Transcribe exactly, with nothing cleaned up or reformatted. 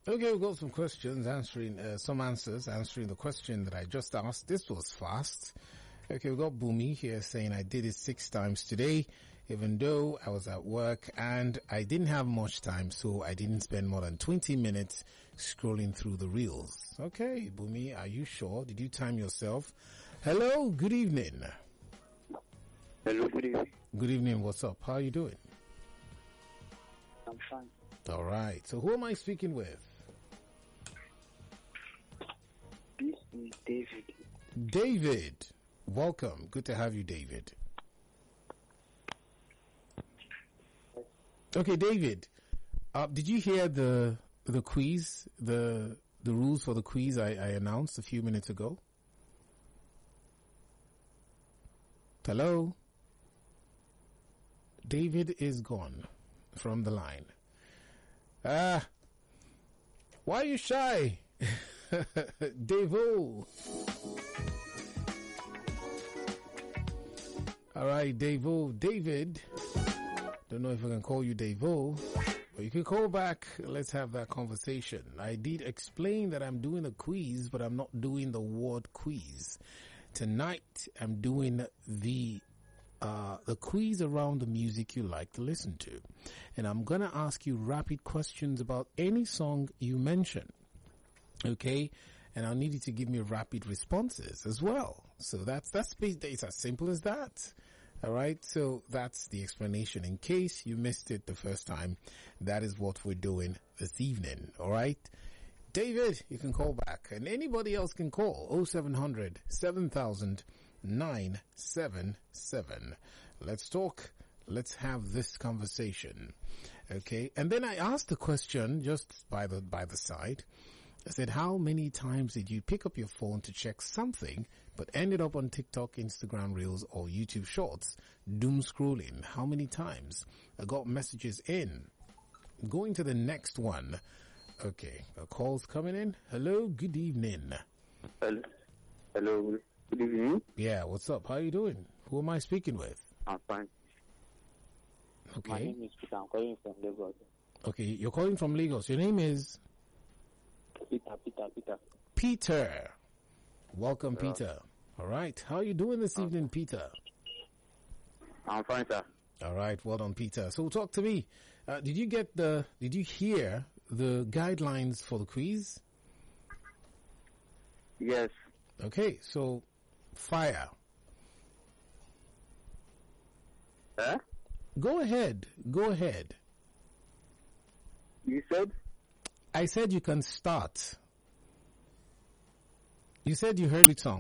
Okay, we've got some questions, answering uh, some answers, answering the question that I just asked. This was fast. Okay, we've got Bumi here saying I did it six times today, even though I was at work and I didn't have much time, so I didn't spend more than twenty minutes scrolling through the reels. Okay, Bumi, are you sure? Did you time yourself? Hello, good evening. Hello, good evening. Good evening, what's up? How are you doing? I'm fine. All right, so who am I speaking with? This is David. David, welcome. Good to have you, David. Okay, David, uh, did you hear the the quiz, the the rules for the quiz I, I announced a few minutes ago? Hello? David is gone from the line. Ah, why are you shy? Devo. All right, Devo. David. Don't know if I can call you Devo, but you can call back. Let's have that conversation. I did explain that I'm doing a quiz, but I'm not doing the word quiz. Tonight, I'm doing the uh, the quiz around the music you like to listen to. And I'm going to ask you rapid questions about any song you mention. Okay? And I'll need you to give me rapid responses as well. So that's, that's, it's as simple as that. All right. So that's the explanation. In case you missed it the first time, that is what we're doing this evening. All right. David, you can call back, and anybody else can call oh seven hundred, seven thousand, nine seven seven. Let's talk. Let's have this conversation. Okay. And then I asked the question just by the, by the side. I said, how many times did you pick up your phone to check something, but ended up on TikTok, Instagram Reels, or YouTube Shorts, doom scrolling? How many times? I got messages in. Going to the next one. Okay, a call's coming in. Hello, good evening. Hello. Hello, good evening. Yeah, what's up? How are you doing? Who am I speaking with? I'm fine. Okay. My name is Peter. I'm calling from Lagos. Okay, you're calling from Lagos. Your name is? Peter, Peter, Peter. Peter. Welcome, Yeah. Peter. All right. How are you doing this Okay. evening, Peter? I'm fine, sir. All right. Well done, Peter. So talk to me. Uh, did you get the, did you hear the guidelines for the quiz? Yes. Okay. So fire. Eh? Go ahead. Go ahead. You said? I said you can start. You said you heard which song?